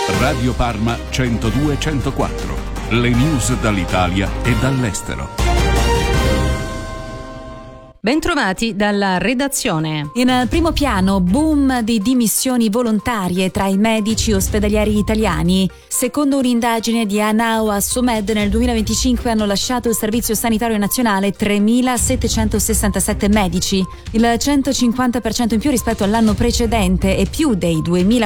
Radio Parma 102-104. Le news dall'Italia e dall'estero. Bentrovati dalla redazione. In primo piano, boom di dimissioni volontarie tra i medici ospedalieri italiani. Secondo un'indagine di Anao Assomed, nel 2025 hanno lasciato il Servizio Sanitario Nazionale 3.767 medici, il 150% in più rispetto all'anno precedente e più dei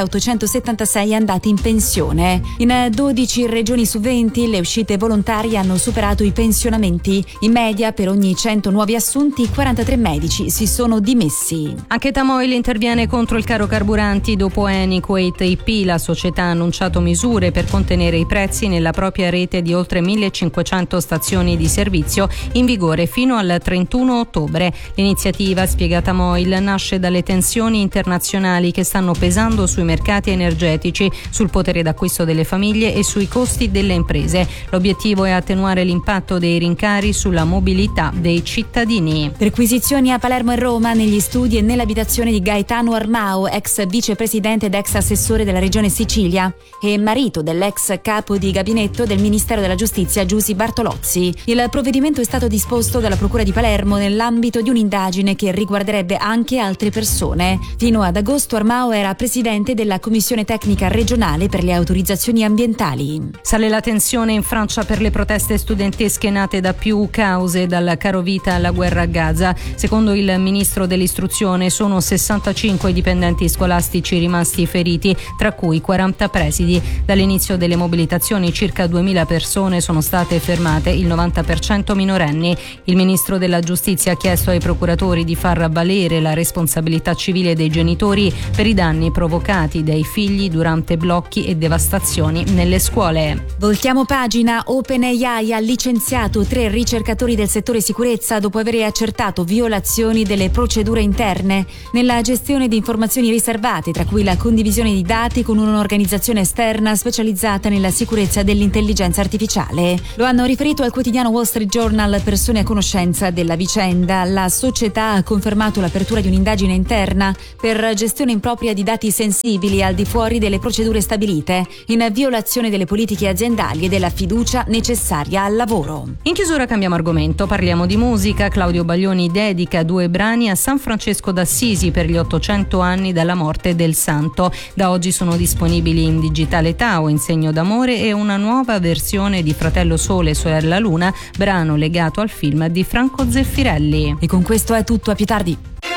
2.876 andati in pensione. In 12 regioni su 20 le uscite volontarie hanno superato i pensionamenti. In media, per ogni 100 nuovi assunti, 43 medici si sono dimessi. Anche Tamoil interviene contro il caro carburanti. Dopo Eni, Kuwait e IP, la società ha annunciato misure per contenere i prezzi nella propria rete di oltre 1.500 stazioni di servizio in vigore fino al 31 ottobre. L'iniziativa, spiega Tamoil, nasce dalle tensioni internazionali che stanno pesando sui mercati energetici, sul potere d'acquisto delle famiglie e sui costi delle imprese. L'obiettivo è attenuare l'impatto dei rincari sulla mobilità dei cittadini. Perquisizioni a Palermo e Roma, negli studi e nell'abitazione di Gaetano Armao, ex vicepresidente ed ex assessore della regione Sicilia e marito dell'ex capo di gabinetto del Ministero della Giustizia Giusy Bartolozzi. Il provvedimento è stato disposto dalla Procura di Palermo nell'ambito di un'indagine che riguarderebbe anche altre persone. Fino ad agosto Armao era presidente della Commissione Tecnica Regionale per le autorizzazioni ambientali. Sale la tensione in Francia per le proteste studentesche nate da più cause, dal carovita alla guerra a Gaza. Secondo il ministro dell'istruzione sono 65 i dipendenti scolastici rimasti feriti, tra cui 40 presidi. Dall'inizio delle mobilitazioni circa 2.000 persone sono state fermate, il 90% minorenni. Il ministro della giustizia ha chiesto ai procuratori di far valere la responsabilità civile dei genitori per i danni provocati dai figli durante blocchi e devastazioni nelle scuole. Voltiamo pagina. OpenAI ha licenziato 3 ricercatori del settore sicurezza dopo aver accertato violazioni delle procedure interne nella gestione di informazioni riservate, tra cui la condivisione di dati con un'organizzazione esterna specializzata nella sicurezza dell'intelligenza artificiale. Lo hanno riferito al quotidiano Wall Street Journal persone a conoscenza della vicenda. La società ha confermato l'apertura di un'indagine interna per gestione impropria di dati sensibili al di fuori delle procedure stabilite, in violazione delle politiche aziendali e della fiducia necessaria al lavoro. In chiusura cambiamo argomento, parliamo di musica. Claudio Baglioni dedica 2 brani a San Francesco d'Assisi per gli 800 anni dalla morte del santo. Da oggi sono disponibili in digitale Tao, in segno d'amore, e una nuova versione di Fratello Sole, Sorella Luna, brano legato al film di Franco Zeffirelli. E con questo è tutto, a più tardi.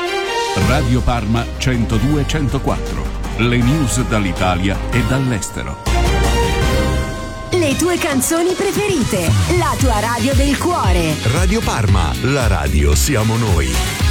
Radio Parma 102-104. Le news dall'Italia e dall'estero. Le tue canzoni preferite, la tua radio del cuore. Radio Parma, la radio siamo noi.